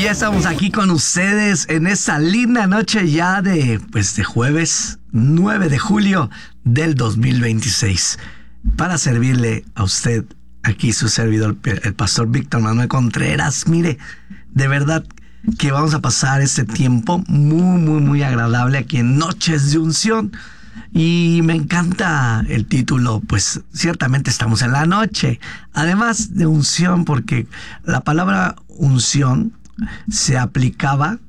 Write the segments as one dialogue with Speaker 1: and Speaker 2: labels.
Speaker 1: ya estamos aquí con ustedes en esta linda noche ya de jueves 9 de julio del 2026. Para servirle a usted, aquí su servidor, el pastor Víctor Manuel Contreras. Mire, de verdad que vamos a pasar este tiempo muy agradable aquí en Noches de Unción. Y me encanta el título, pues ciertamente estamos en la noche. Además de unción, porque la palabra unción se aplicaba,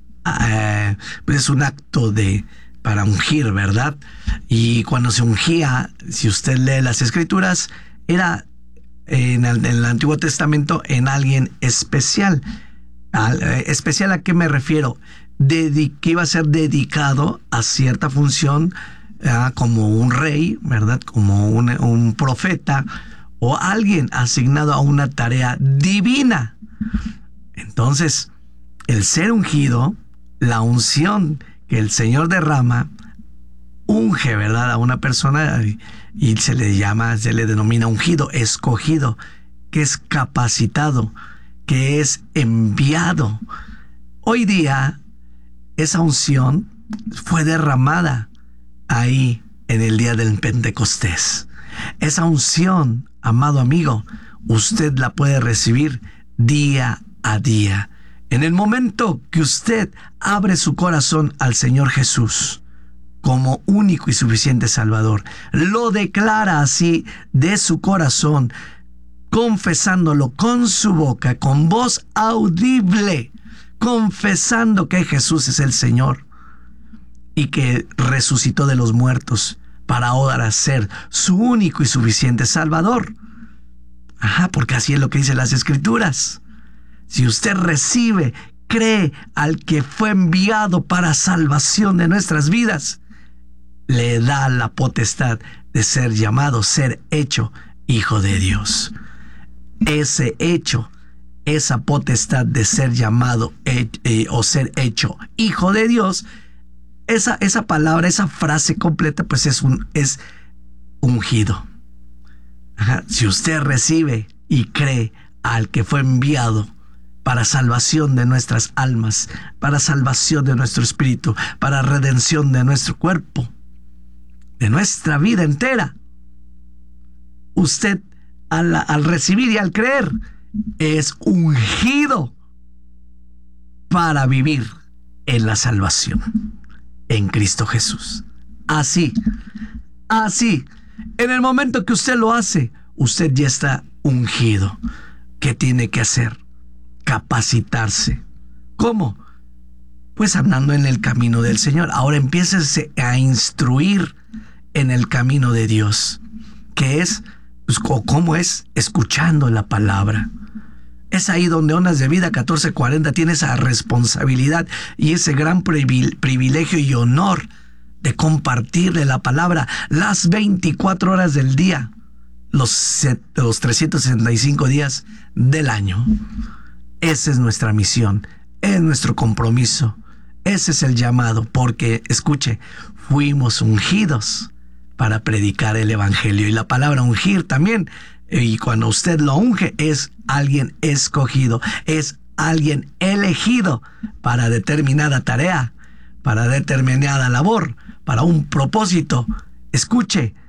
Speaker 1: pues es un acto para ungir, ¿verdad? Y cuando se ungía, si usted lee las Escrituras, era en el Antiguo Testamento en alguien especial. ¿Especial a qué me refiero? Que iba a ser dedicado a cierta función, como un rey, ¿verdad? Como un profeta o alguien asignado a una tarea divina. Entonces, el ser ungido, la unción que el Señor derrama, unge, ¿verdad? A una persona y se le denomina ungido, escogido, que es capacitado, que es enviado. Hoy día, esa unción fue derramada ahí en el día del Pentecostés. Esa unción, amado amigo, usted la puede recibir día a día. En el momento que usted abre su corazón al Señor Jesús como único y suficiente Salvador, lo declara así de su corazón, confesándolo con su boca, con voz audible, confesando que Jesús es el Señor y que resucitó de los muertos para ahora ser su único y suficiente Salvador. Porque así es lo que dicen las Escrituras. Si usted recibe, cree al que fue enviado para salvación de nuestras vidas, le da la potestad de ser llamado, ser hecho hijo de Dios. Ese hecho, esa potestad de ser llamado o ser hecho hijo de Dios, esa palabra, esa frase completa, pues es ungido. Si usted recibe y cree al que fue enviado para salvación de nuestras almas, para salvación de nuestro espíritu, para redención de nuestro cuerpo, de nuestra vida entera, usted al recibir y al creer es ungido para vivir en la salvación en Cristo Jesús. Así, en el momento que usted lo hace, usted ya está ungido. ¿Qué tiene que hacer? Capacitarse. ¿Cómo? Pues andando en el camino del Señor. Ahora empiécese a instruir en el camino de Dios. ¿Qué es? Pues, ¿cómo es? Escuchando la palabra. Es ahí donde Ondas de Vida 1440 tiene esa responsabilidad y ese gran privilegio y honor de compartirle la palabra las 24 horas del día, los 365 días del año. Esa es nuestra misión, es nuestro compromiso, ese es el llamado, porque, escuche, fuimos ungidos para predicar el evangelio. Y la palabra ungir también, y cuando usted lo unge, es alguien escogido, es alguien elegido para determinada tarea, para determinada labor, para un propósito. Escuche,